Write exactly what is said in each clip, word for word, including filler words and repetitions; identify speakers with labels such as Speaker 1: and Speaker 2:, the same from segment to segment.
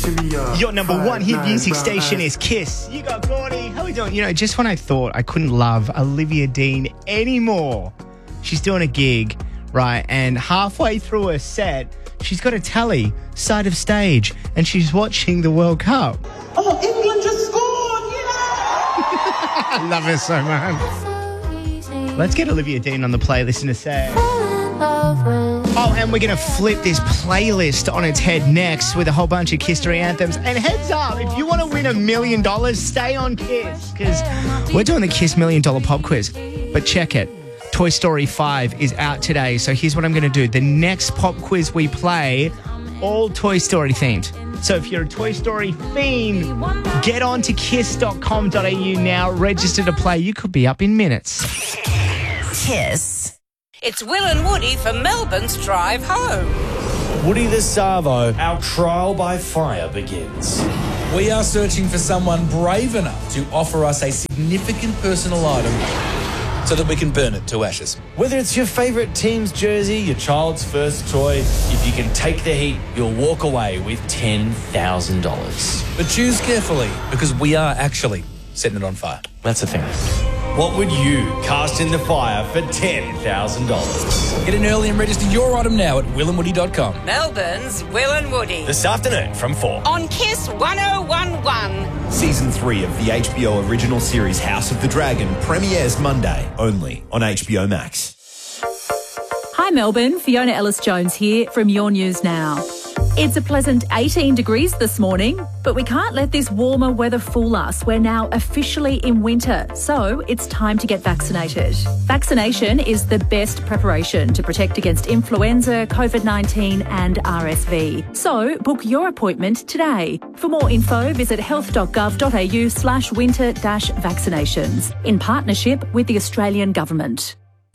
Speaker 1: Your number one hit music station is Kiss. You got Gordy. How are we doing? You know, just when I thought I couldn't love Olivia Dean anymore, she's doing a gig, right? And halfway through her set, she's got a telly side of stage and she's watching the World Cup.
Speaker 2: Oh, England just scored! Yeah!
Speaker 1: I love her so much. Let's get Olivia Dean on the playlist in a sec. Oh, and we're going to flip this playlist on its head next with a whole bunch of Kiss three anthems. And heads up, if you want to win a million dollars, stay on Kiss, because we're doing the Kiss Million Dollar Pop Quiz. But check it. Toy Story five is out today. So here's what I'm going to do. The next pop quiz we play, all Toy Story themed. So if you're a Toy Story fiend, get on to kiss dot com dot a u now. Register to play. You could be up in minutes.
Speaker 3: Kiss. It's Will and Woody for Melbourne's Drive Home.
Speaker 4: Woody the Savo, our trial by fire begins. We are searching for someone brave enough to offer us a significant personal item so that we can burn it to ashes. Whether it's your favourite team's jersey, your child's first toy, if you can take the heat, you'll walk away with ten thousand dollars. But choose carefully, because we are actually setting it on fire. That's the thing. What would you cast in the fire for ten thousand dollars? Get in early and register your item now at will and woody dot com.
Speaker 3: Melbourne's Will and Woody.
Speaker 4: This afternoon from four.
Speaker 3: On Kiss one oh one one.
Speaker 5: Season three of the H B O original series House of the Dragon premieres Monday, only on H B O Max.
Speaker 6: Hi Melbourne, Fiona Ellis-Jones here from Your News Now. It's a pleasant eighteen degrees this morning, but we can't let this warmer weather fool us. We're now officially in winter, so it's time to get vaccinated. Vaccination is the best preparation to protect against influenza, COVID nineteen and R S V. So book your appointment today. For more info, visit health dot gov dot a u slash winter dash vaccinations in partnership with the Australian Government.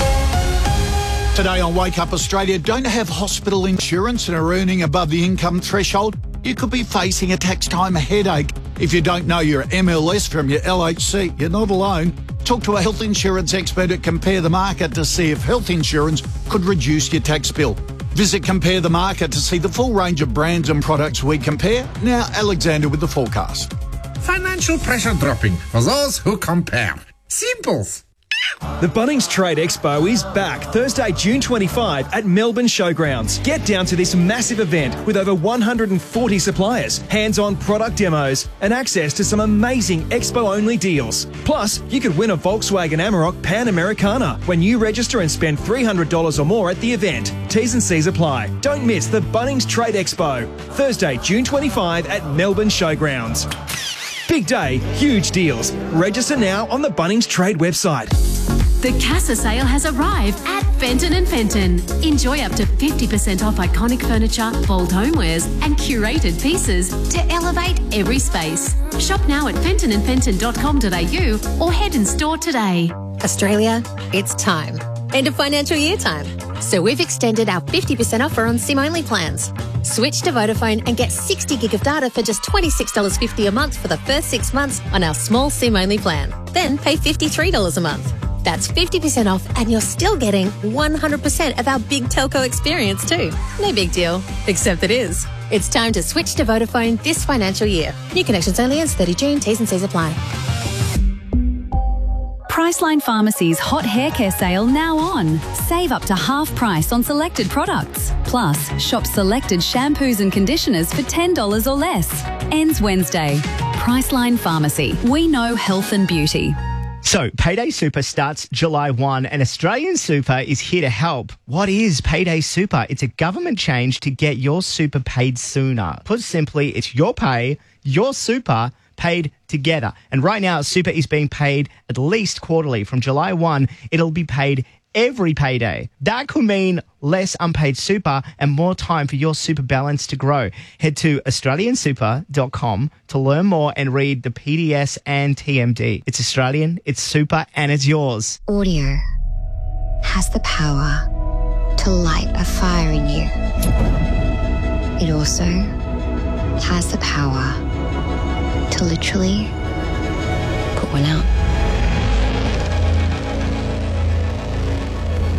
Speaker 7: Today on Wake Up Australia, don't have hospital insurance and are earning above the income threshold? You could be facing a tax time headache. If you don't know your M L S from your L H C, you're not alone. Talk to a health insurance expert at Compare the Market to see if health insurance could reduce your tax bill. Visit Compare the Market to see the full range of brands and products we compare. Now, Alexander with the forecast.
Speaker 8: Financial pressure dropping for those who compare. Simples.
Speaker 9: The Bunnings Trade Expo is back Thursday, June twenty-fifth at Melbourne Showgrounds. Get down to this massive event with over one hundred forty suppliers, hands-on product demos, and access to some amazing expo-only deals. Plus, you could win a Volkswagen Amarok Pan Americana when you register and spend three hundred dollars or more at the event. T's and C's apply. Don't miss the Bunnings Trade Expo, Thursday, June twenty-fifth at Melbourne Showgrounds. Big day, huge deals. Register now on the Bunnings Trade website.
Speaker 10: The Casa sale has arrived at Fenton and Fenton. Enjoy up to fifty percent off iconic furniture, bold homewares and curated pieces to elevate every space. Shop now at fenton and fenton dot com dot a u or head in store today.
Speaker 11: Australia, it's time. End of financial year time. So we've extended our fifty percent offer on SIM-only plans. Switch to Vodafone and get sixty gig of data for just twenty-six dollars fifty a month for the first six months on our small SIM-only plan. Then pay fifty-three dollars a month. That's fifty percent off and you're still getting one hundred percent of our big telco experience too. No big deal, except it is. It's time to switch to Vodafone this financial year. New connections only ends thirtieth of June. T's and C's apply.
Speaker 12: Priceline Pharmacy's hot hair care sale now on. Save up to half price on selected products. Plus, shop selected shampoos and conditioners for ten dollars or less. Ends Wednesday. Priceline Pharmacy. We know health and beauty.
Speaker 1: So, Payday Super starts July first and Australian Super is here to help. What is Payday Super? It's a government change to get your super paid sooner. Put simply, it's your pay, your super, paid together. And right now, super is being paid at least quarterly. From July first, it'll be paid every payday. That could mean less unpaid super and more time for your super balance to grow. Head to australian super dot com to learn more and read the P D S and T M D. It's Australian, it's super, and it's yours.
Speaker 13: Audio has the power to light a fire in you. It also has the power to literally put one out.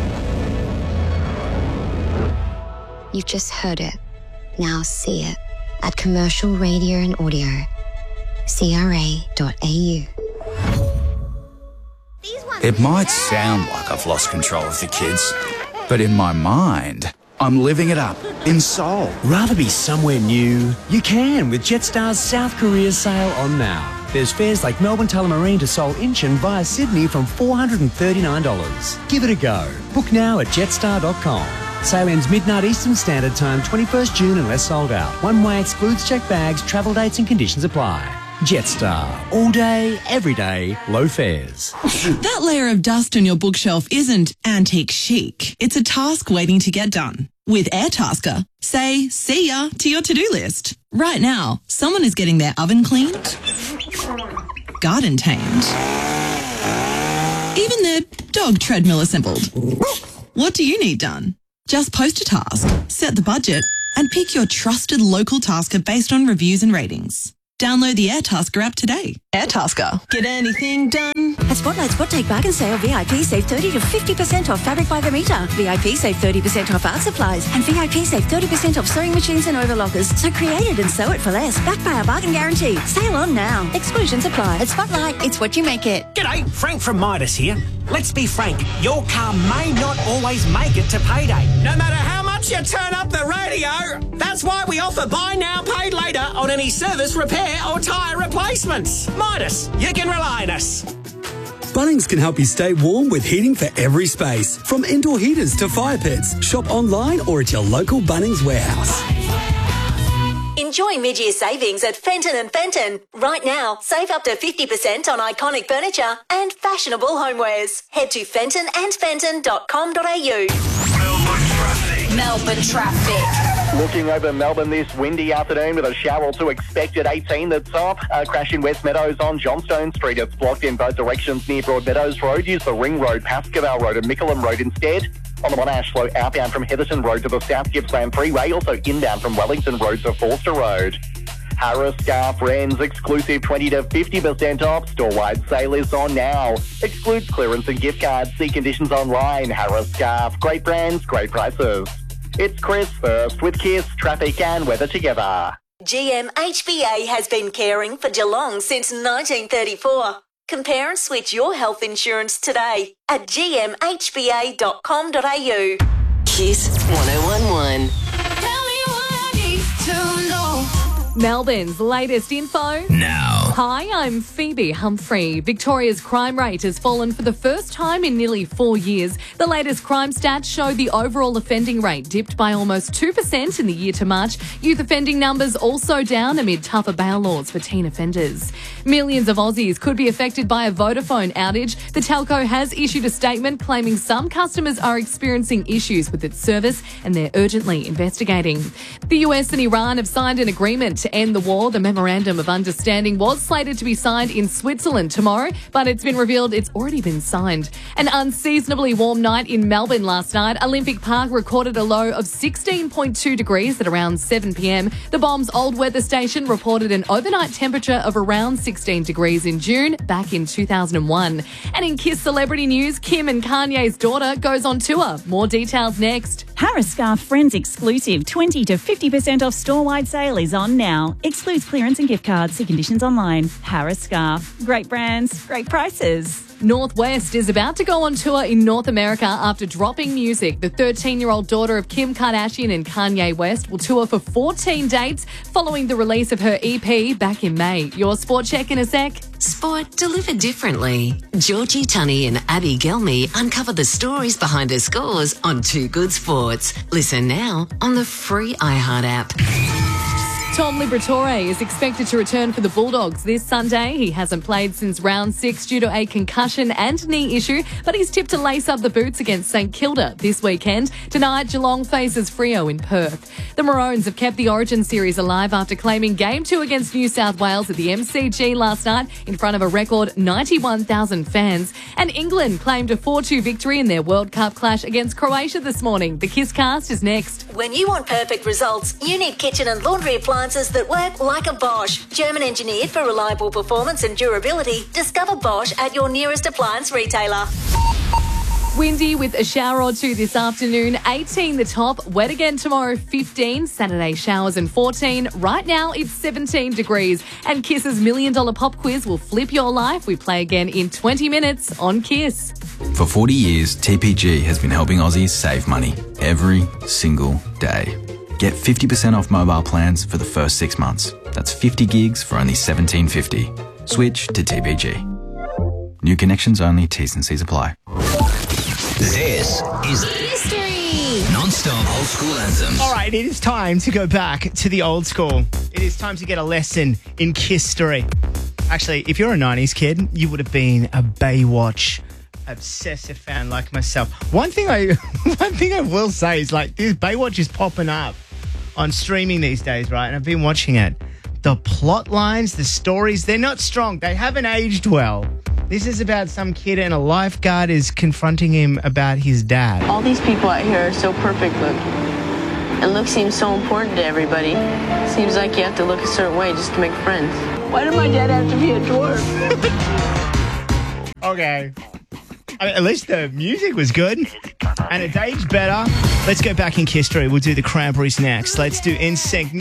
Speaker 13: You've just heard it. Now see it. at commercial radio and audio, c r a dot a u.
Speaker 14: It might sound like I've lost control of the kids, but in my mind, I'm living it up in Seoul.
Speaker 15: Rather be somewhere new? You can with Jetstar's South Korea sale on now. There's fares like Melbourne Tullamarine to Seoul Incheon via Sydney from four hundred thirty-nine dollars. Give it a go. Book now at jetstar dot com. Sale ends midnight Eastern Standard Time, twenty-first June unless sold out. One way excludes checked bags, travel dates and conditions apply. Jetstar. All day, every day, low fares.
Speaker 16: That layer of dust on your bookshelf isn't antique chic. It's a task waiting to get done. With Airtasker, say see ya to your to-do list. Right now, someone is getting their oven cleaned, garden tamed, even their dog treadmill assembled. What do you need done? Just post a task, set the budget, and pick your trusted local tasker based on reviews and ratings. Download the Airtasker app today. Airtasker. Get anything done?
Speaker 17: At Spotlight Spot Take Bargain Sale, V I P save thirty to fifty percent off fabric by the metre. V I P save thirty percent off art supplies. And V I P save thirty percent off sewing machines and overlockers. So create it and sew it for less. Backed by our bargain guarantee. Sale on now. Exclusions apply. At Spotlight, it's what you make it.
Speaker 18: G'day, Frank from Midas here. Let's be frank, your car may not always make it to payday. No matter how much you turn up the radio. That's why we offer buy now, paid later on any service, repair or tyre replacements. Midas, you can rely on us.
Speaker 19: Bunnings can help you stay warm with heating for every space. From indoor heaters to fire pits. Shop online or at your local Bunnings warehouse.
Speaker 17: Enjoy mid-year savings at Fenton and Fenton. Right now, save up to fifty percent on iconic furniture and fashionable homewares. Head to fenton and fenton dot com dot a u.
Speaker 3: Melbourne traffic.
Speaker 20: Looking over Melbourne this windy afternoon with a shower or two expected. eighteen the top. Uh, crash in West Meadows on Johnstone Street. It's blocked in both directions near Broadmeadows Road. Use the Ring Road, Pascoval Road and Mickleham Road instead. On the Monash flow outbound from Heatherton Road to the South Gippsland Freeway. Also inbound from Wellington Road to Forster Road. Harris Scarf Wren's exclusive twenty to fifty percent off. Store-wide sale is on now. Excludes clearance and gift cards. See conditions online. Harris Scarf. Great brands, great prices. It's Chris first with Kiss, traffic and weather together.
Speaker 17: G M H B A has been caring for Geelong since nineteen thirty-four. Compare and switch your health insurance today at g m h b a dot com dot a u.
Speaker 3: Kiss one oh one one.
Speaker 6: Melbourne's latest info
Speaker 14: now.
Speaker 6: Hi, I'm Phoebe Humphrey. Victoria's crime rate has fallen for the first time in nearly four years. The latest crime stats show the overall offending rate dipped by almost two percent in the year to March. Youth offending numbers also down amid tougher bail laws for teen offenders. Millions of Aussies could be affected by a Vodafone outage. The telco has issued a statement claiming some customers are experiencing issues with its service and they're urgently investigating. The U S and Iran have signed an agreement to end the war. The Memorandum of Understanding was slated to be signed in Switzerland tomorrow, but it's been revealed it's already been signed. An unseasonably warm night in Melbourne last night. Olympic Park recorded a low of sixteen point two degrees at around seven p m. The Bomb's old weather station reported an overnight temperature of around sixteen degrees in June back in two thousand one. And in Kiss celebrity news, Kim and Kanye's daughter goes on tour. More details next.
Speaker 21: Harris Scarf Friends exclusive twenty to fifty percent off store-wide sale is on now. Excludes clearance and gift cards. See conditions online. Harris Scarf. Great brands, great prices.
Speaker 6: North West is about to go on tour in North America after dropping music. The thirteen-year-old daughter of Kim Kardashian and Kanye West will tour for fourteen dates following the release of her E P back in May. Your sport check in a sec.
Speaker 3: Sport delivered differently. Georgie Tunney and Abby Gelmy uncover the stories behind her scores on Too Good Sports. Listen now on the free iHeart app.
Speaker 6: Tom Liberatore is expected to return for the Bulldogs this Sunday. He hasn't played since round six due to a concussion and knee issue, but he's tipped to lace up the boots against St Kilda this weekend. Tonight, Geelong faces Freo in Perth. The Maroons have kept the Origin series alive after claiming Game two against New South Wales at the M C G last night in front of a record ninety-one thousand fans. And England claimed a four two victory in their World Cup clash against Croatia this morning. The Kiss Cast is next.
Speaker 17: When you want perfect results, you need kitchen and laundry appliances that work like a Bosch. German engineered for reliable performance and durability. Discover Bosch at your nearest appliance retailer.
Speaker 2: Windy with a shower or two this afternoon. eighteen the top. Wet again tomorrow, fifteen. Saturday showers and fourteen. Right now it's seventeen degrees. And Kiss's Million Dollar Pop Quiz will flip your life. We play again in twenty minutes on Kiss.
Speaker 22: For forty years, T P G has been helping Aussies save money every single day. Get fifty percent off mobile plans for the first six months. That's fifty gigs for only seventeen fifty. Switch to T P G. New connections only, T's and C's apply.
Speaker 23: This is
Speaker 1: History!
Speaker 23: Non-stop old school anthems.
Speaker 1: All right, it is time to go back to the old school. It is time to get a lesson in history. Actually, if you're a nineties kid, you would have been a Baywatch obsessive fan like myself. One thing I one thing I will say is, like, this Baywatch is popping up on streaming these days, right? And I've been watching it. The plot lines, the stories, they're not strong. They haven't aged well. This is about some kid and a lifeguard is confronting him about his dad.
Speaker 24: All these people out here are so perfect, look. And look seems so important to everybody. Seems like you have to look a certain way just to make friends. Why did my dad have to be a dwarf?
Speaker 1: Okay. I mean, at least the music was good and it's aged better. Let's go back in history. We'll do the Cranberries next. Let's do N Sync.